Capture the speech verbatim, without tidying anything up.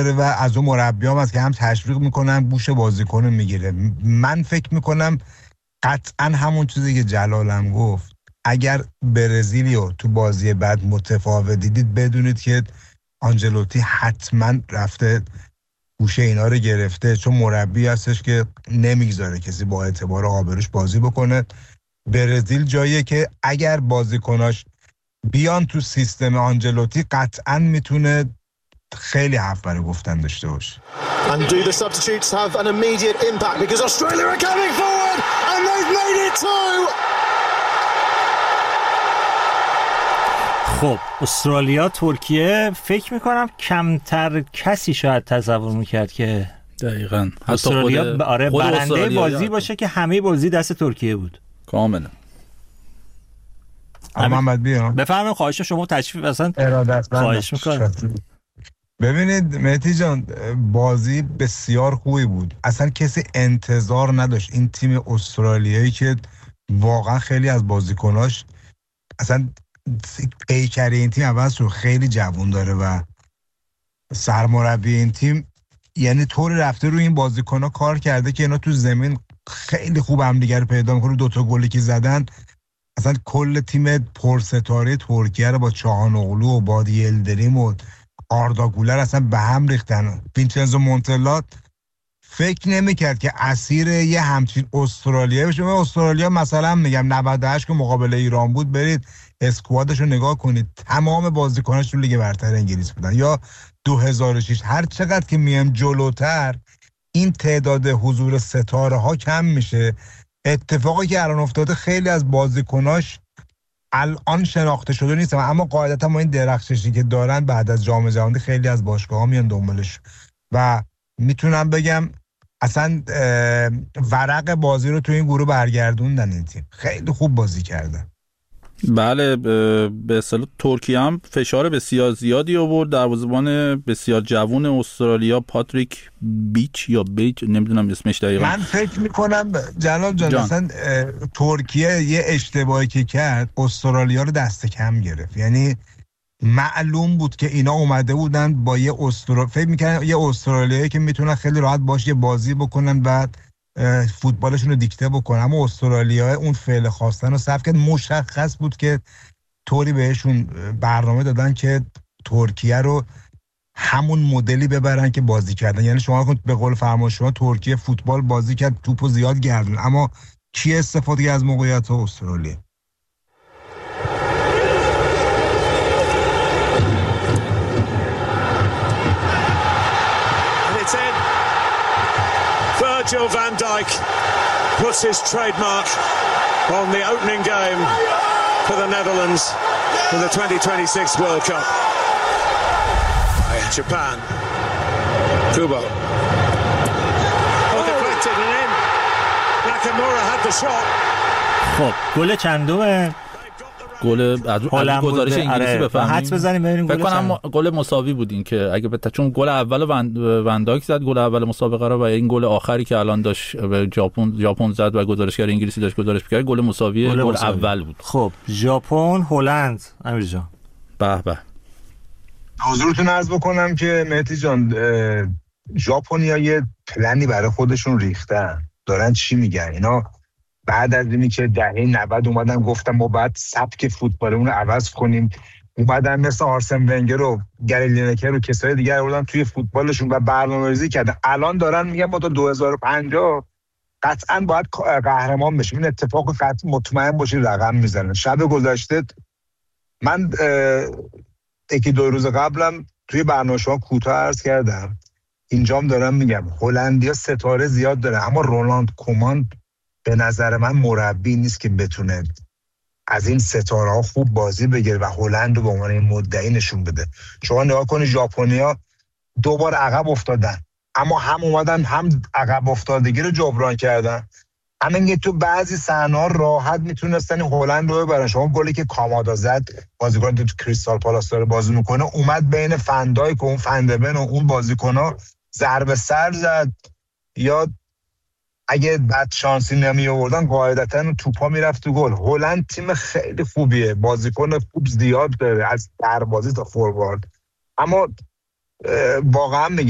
داره و از اون مربیام هست که هم تشویق میکنن گوش بازیکن میگیره. من فکر میکنم قطعا همون چیزی که جلالم گفت، اگر برزیلیو تو بازی بعد متفاوت دیدید بدونید که آنجلوتی حتما رفته گوشه اینا رو گرفته، چون مربی هستش که نمیگذاره کسی با اعتبار آبروش بازی بکنه. برزیل جاییه که اگر بازیکناش بیان تو سیستم آنجلوتی قطعا میتونه خیلی حرف برای گفتن داشته باشه. And do the substitutes have an immediate impact because Australia are coming forward and they've made it too. خب استرالیا ترکیه فکر میکنم کمتر کسی شاید تصور میکرد که دقیقاً استرالیا ب... آره برنده بازی باشه که همه بازی دست ترکیه بود کاملا. محمد بیام بفرمایید. خواهش شما تشریف اصلا خواهش میکنم. ببینید مهدی جان بازی بسیار خوبی بود، اصلا کسی انتظار نداشت این تیم استرالیایی که واقعا خیلی از بازیکناش اصلا پیکری این تیم عوض شد، خیلی جوان داره و سرمربی این تیم یعنی طور رفته روی این بازیکن‌ها کار کرده که اینا تو زمین خیلی خوب هم دیگه رو پیدا می‌کنن. دو تا گلی که زدن اصلا کل تیم پرستاره ترکیه رو با چاهانوغلو و با یلدریم و آردا گولر اصلا به هم ریختن. وینچنزو مونتلا فکر نمی‌کرد که اسیر یه همچین استرالیا بشه. من استرالیا مثلا میگم نود و هشت که مقابل ایران بود، برید اسکوادش رو نگاه کنید، تمام بازیکناش تو لیگ برتر انگلیس بودن، یا دو هزار و شش. هر چقدر که میام جلوتر این تعداد حضور ستاره ها کم میشه. اتفاقی که الان افتاده خیلی از بازیکناش الان شناخته شده نیستن، اما قاعدتا ما این درخششی که دارن بعد از جام جهانی خیلی از باشگاه‌ها میان دنبالش و میتونم بگم اصلا ورق بازی رو تو این گروه برگردوندن. این تیم خیلی خوب بازی کردن. بله به اصطلاح ترکیه هم فشار بسیار زیادی آورد. دروازه‌بان بسیار جوان استرالیا پاتریک بیچ یا بیچ نمیدونم اسمش دقیقاً، من فکر میکنم جلال جان, جان. مثلا ترکیه یه اشتباهی که کرد استرالیا رو دست کم گرفت. یعنی معلوم بود که اینا اومده بودن با یه استرالیا، فکر میکنن یه استرالیایی که میتونن خیلی راحت باشه یه بازی بکنن بعد فوتبالشون رو دیکته بکنن، اما استرالیا اون فعل خواستن و صرف کرد. مشخص بود که طوری بهشون برنامه دادن که ترکیه رو همون مدلی ببرن که بازی کردن. یعنی شما به قول فرمایش شما ترکیه فوتبال بازی کرد، توپو زیاد گردون، اما کی استفاده از موقعیت استرالیا؟ Virgil van Dijk puts his trademark on the opening game for the Netherlands in the twenty twenty-six World Cup. Japan. Kubo. Oh, deflected and in. Nakamura had the shot. خب گل چندمه؟ گل از گزارش انگلیسی بفهمیم. حدس بزنیم ببینیم فکر کنم گل مساوی بود این که اگه بتا چون گل اول ونداک زد گل اول مسابقه رو و این گل آخری که الان داشت به ژاپن ژاپن زد و گزارشگر انگلیسی داشت گزارش می‌کرد گل مساوی گل, گل اول بود. خب ژاپن هلند امیر جان. به به. حضورتون عرض بکنم که مهدی جان ژاپنیا یه پلنی برای خودشون ریختن، دارن چی میگن اینا. بعد از اینی که دهه نود اومدن گفتم ما باید سبک فوتبالمون رو عوض کنیم، اومدن مثل آرسن ونگر و گری لینکر و کسای دیگر آوردن توی فوتبالشون و برنامه‌ریزی کردن. الان دارن میگن ما تا دو هزار و پنجاه قطعاً باید قهرمان بشیم. این اتفاق قطعاً مطمئن باشید رقم میزنن. شب گذشته من یکی دو روز قبلم توی برنامه شما کوتاه عرض کردم، اینجام دارم میگم هلندیا ستاره زیاد داره، اما رونالد کومان به نظر من مربی نیست که بتونه از این ستاره ها خوب بازی بگیره و هلند رو به عنوان مدعی نشون بده. شما نگاه کنید ژاپنیا دو بار عقب افتادن، اما هم اومدن هم عقب افتادگی رو جبران کردن. همین تو بعضی صحنه‌ها راحت میتونستن هلند رو ببرن. شما گلی که کامادا زد، بازیکن تو کریستال پالاس داره بازی میکنه، اومد بین فندایک و اون فندبن و اون بازیکن‌ها ضربه سر زد، یا اگه بد شانسی نمی آوردن قاعدتاً توپا میرفت تو گل. هلند تیم خیلی خوبیه، بازیکن خوب زیاد داره از دروازه تا فوروارد، اما واقعا